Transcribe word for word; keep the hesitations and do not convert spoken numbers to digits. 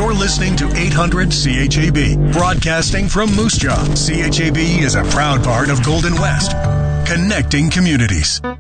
You're listening to eight hundred C H A B, broadcasting from Moose Jaw. C H A B is a proud part of Golden West, connecting communities.